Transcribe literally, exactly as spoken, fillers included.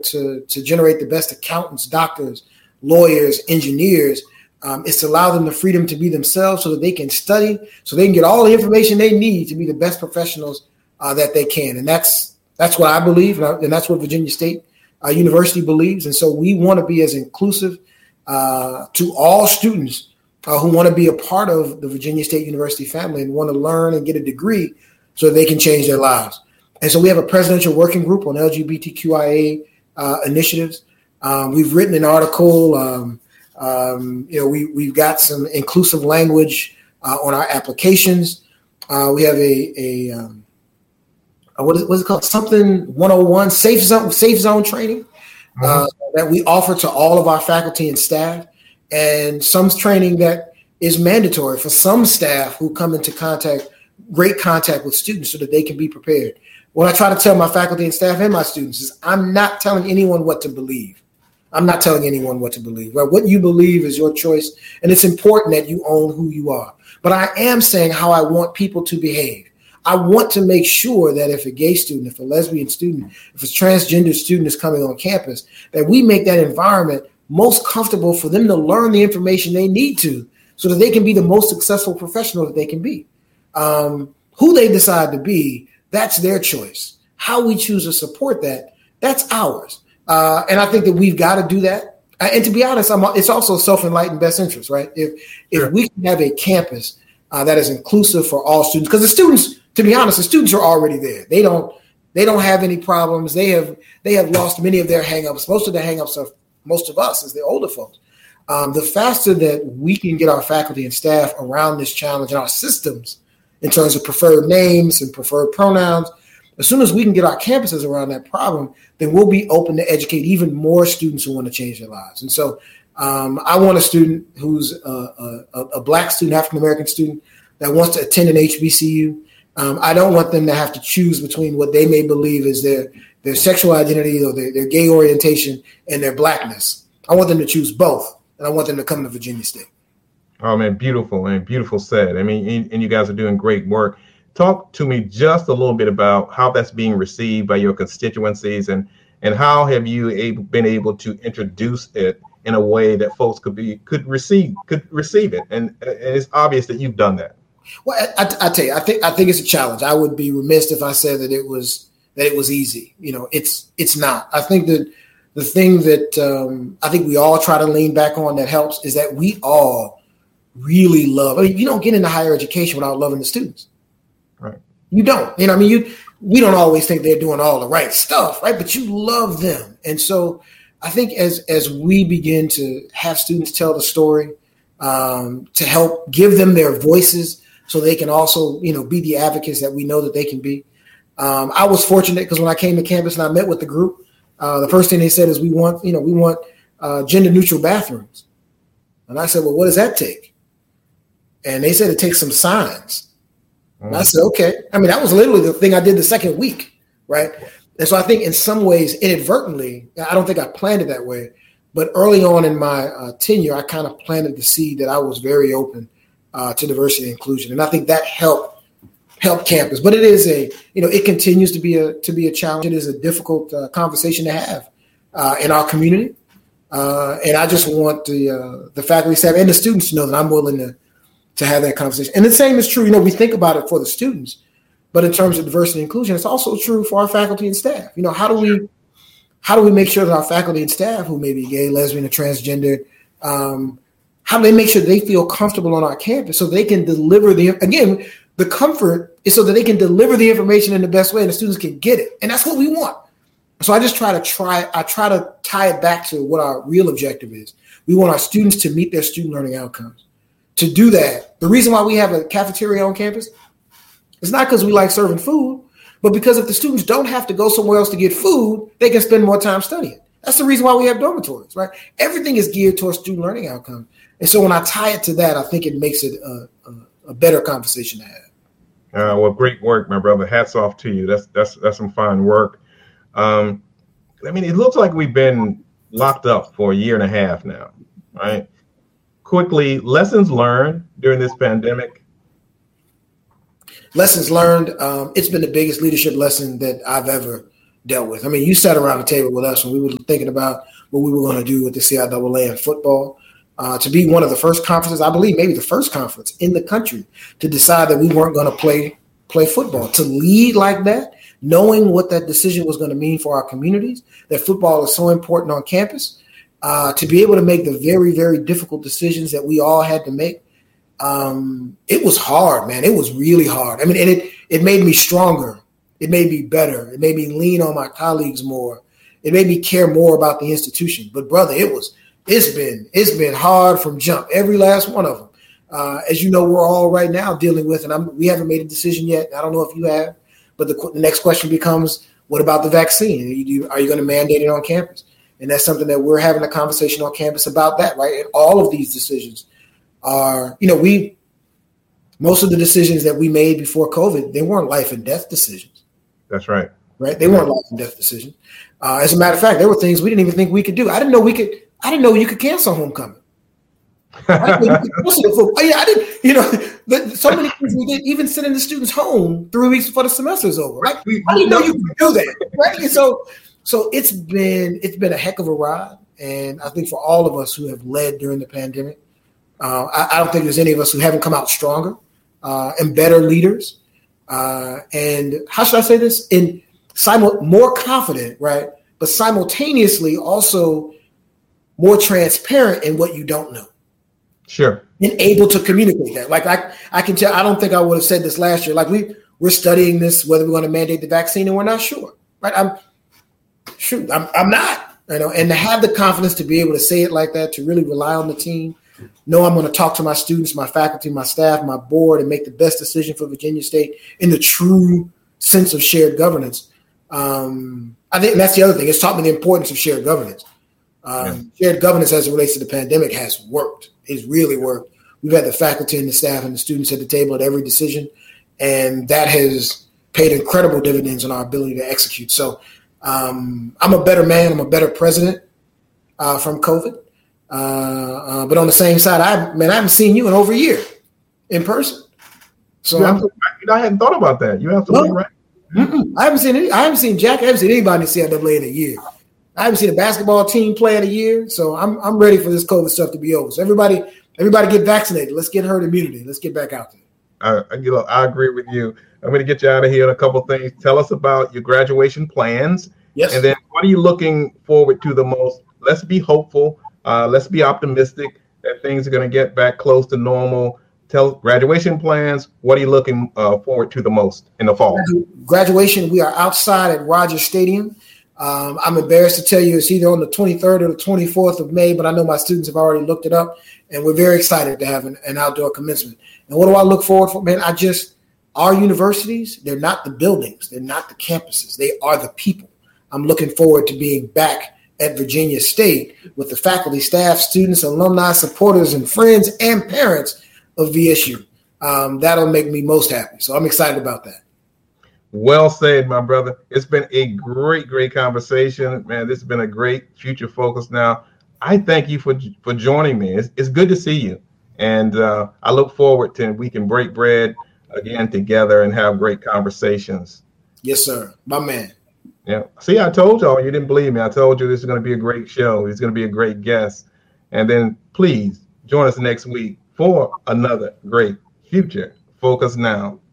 to, to generate the best accountants, doctors, lawyers, engineers. Um, it's to allow them the freedom to be themselves so that they can study, so they can get all the information they need to be the best professionals uh, that they can. And that's that's what I believe, and that's what Virginia State uh, University believes. And so we want to be as inclusive uh, to all students uh, who want to be a part of the Virginia State University family and want to learn and get a degree so that they can change their lives. And so we have a presidential working group on L G B T Q I A uh, initiatives. Um, we've written an article. Um, Um, you know, we, we've got some inclusive language uh, on our applications. Uh, we have a, a um, a what is, what is it called? Something one oh one safe zone, safe zone training uh, mm-hmm. that we offer to all of our faculty and staff, and some training that is mandatory for some staff who come into contact, great contact with students so that they can be prepared. What I try to tell my faculty and staff and my students is I'm not telling anyone what to believe. I'm not telling anyone what to believe. Right? What you believe is your choice, and it's important that you own who you are. But I am saying how I want people to behave. I want to make sure that if a gay student, if a lesbian student, if a transgender student is coming on campus, that we make that environment most comfortable for them to learn the information they need to so that they can be the most successful professional that they can be. Um, who they decide to be, that's their choice. How we choose to support that, that's ours. Uh, and I think that we've got to do that. Uh, and to be honest, I'm, it's also self-enlightened best interest, right? If if sure. we can have a campus uh, that is inclusive for all students, because the students, to be honest, the students are already there. They don't they don't have any problems. They have they have lost many of their hangups. Most of the hangups of most of us is the older folks. Um, the faster that we can get our faculty and staff around this challenge and our systems in terms of preferred names and preferred pronouns, as soon as we can get our campuses around that problem, then we'll be open to educate even more students who want to change their lives. And so um, I want a student who's a, a, a Black student, African-American student that wants to attend an H B C U. Um, I don't want them to have to choose between what they may believe is their, their sexual identity or their, their gay orientation and their Blackness. I want them to choose both, and I want them to come to Virginia State. Oh, man, beautiful and beautiful said. I mean, and you guys are doing great work. Talk to me just a little bit about how that's being received by your constituencies, and and how have you able, been able to introduce it in a way that folks could be could receive could receive it, and, and it's obvious that you've done that. Well, I, I, I tell you, I think I think it's a challenge. I would be remiss if I said that it was that it was easy. You know, it's it's not. I think that the thing that um, I think we all try to lean back on that helps is that we all really love. I mean, you don't get into higher education without loving the students. Right. You don't, you know, I mean, you, we don't always think they're doing all the right stuff, right? But you love them. And so I think as, as we begin to have students tell the story, um, to help give them their voices so they can also, you know, be the advocates that we know that they can be. Um, I was fortunate because when I came to campus and I met with the group, uh, the first thing they said is we want, you know, we want uh, gender neutral bathrooms. And I said, well, what does that take? And they said it takes some signs. And I said, okay. I mean, that was literally the thing I did the second week, right? And so I think in some ways, inadvertently, I don't think I planned it that way, but early on in my uh, tenure, I kind of planted the seed that I was very open uh, to diversity and inclusion. And I think that helped help campus. But it is a, you know, it continues to be a to be a challenge. It is a difficult uh, conversation to have uh, in our community. Uh, and I just want the uh, the faculty, staff, and the students to know that I'm willing to to have that conversation. And the same is true, you know, we think about it for the students, but in terms of diversity and inclusion, it's also true for our faculty and staff. You know, how do we, how do we make sure that our faculty and staff who may be gay, lesbian, or transgender, um, how do they make sure they feel comfortable on our campus so they can deliver the, again, the comfort is so that they can deliver the information in the best way and the students can get it. And that's what we want. So I just try to try, I try to tie it back to what our real objective is. We want our students to meet their student learning outcomes. To do that, the reason why we have a cafeteria on campus is not because we like serving food, but because if the students don't have to go somewhere else to get food, they can spend more time studying. That's the reason why we have dormitories, right? Everything is geared towards student learning outcomes. And so when I tie it to that, I think it makes it a, a, a better conversation to have. Uh, well, great work, my brother. Hats off to you. That's that's that's some fine work. Um, I mean, it looks like we've been locked up for a year and a half now, right? Quickly, lessons learned during this pandemic. Lessons learned. Um, it's been the biggest leadership lesson that I've ever dealt with. I mean, you sat around the table with us when we were thinking about what we were going to do with the C I A A in football. Uh, to be one of the first conferences, I believe maybe the first conference in the country to decide that we weren't going to play play football, to lead like that, knowing what that decision was going to mean for our communities, that football is so important on campus, uh, to be able to make the very, very difficult decisions that we all had to make. Um, it was hard, man. It was really hard. I mean, and it, it made me stronger. It made me better. It made me lean on my colleagues more. It made me care more about the institution. But brother, it was, it's been, it's been hard from jump, every last one of them. Uh, as you know, we're all right now dealing with, and I'm, we haven't made a decision yet. I don't know if you have, but the, the next question becomes, what about the vaccine? Are you, are you going to mandate it on campus? And that's something that we're having a conversation on campus about that, right? And all of these decisions are, you know, we, most of the decisions that we made before COVID, they weren't life and death decisions. That's right. Right. They weren't life and death decisions. Uh, as a matter of fact, there were things we didn't even think we could do. I didn't know we could, I didn't know you could cancel homecoming. I didn't know you could cancel the football. Yeah, I didn't, you know, the, so many things we did, even sending the students home three weeks before the semester is over. Right. I didn't know you could do that. Right. And so, so it's been, it's been a heck of a ride. And I think for all of us who have led during the pandemic, Uh, I, I don't think there's any of us who haven't come out stronger uh, and better leaders. Uh, and how should I say this? In simul- more confident, right? But simultaneously also more transparent in what you don't know. Sure. And able to communicate that. Like I, I can tell, I don't think I would have said this last year. Like we, we're studying this, whether we're going to mandate the vaccine and we're not sure, right? I'm shoot, I'm, I'm not, you know, and to have the confidence to be able to say it like that, to really rely on the team, know I'm going to talk to my students, my faculty, my staff, my board, and make the best decision for Virginia State in the true sense of shared governance. Um, I think that's the other thing. It's taught me the importance of shared governance. Um, yeah. Shared governance as it relates to the pandemic has worked. It's really worked. We've had the faculty and the staff and the students at the table at every decision, and that has paid incredible dividends on our ability to execute. So um, I'm a better man. I'm a better president uh, from COVID. Uh, uh, but on the same side, I man, I haven't seen you in over a year in person. So I'm, I hadn't thought about that. You absolutely no, right. Mm-mm. I haven't seen any, I haven't seen Jack. I haven't seen anybody in the C I A A in a year. I haven't seen a basketball team play in a year. So I'm I'm ready for this COVID stuff to be over. So everybody, everybody get vaccinated. Let's get herd immunity. Let's get back out there. I, you know, I agree with you. I'm going to get you out of here in a couple of things. Tell us about your graduation plans. Yes. And then what are you looking forward to the most? Let's be hopeful. Uh, let's be optimistic that things are going to get back close to normal. Tell graduation plans. What are you looking uh, forward to the most in the fall? Graduation, we are outside at Rogers Stadium. Um, I'm embarrassed to tell you it's either on the twenty-third or the twenty-fourth of May, but I know my students have already looked it up, and we're very excited to have an, an outdoor commencement. And what do I look forward for? Man, I just, our universities, they're not the buildings. They're not the campuses. They are the people. I'm looking forward to being back at Virginia State with the faculty, staff, students, alumni, supporters, and friends and parents of V S U. Um, that'll make me most happy. So I'm excited about that. Well said, my brother. It's been a great, great conversation, man. This has been a great future focus. Now, I thank you for for joining me. It's, it's good to see you. And uh, I look forward to we can break bread again together and have great conversations. Yes, sir. My man. Yeah. See, I told y'all, you didn't believe me. I told you this is going to be a great show. He's going to be a great guest. And then please join us next week for another great Future Focus Now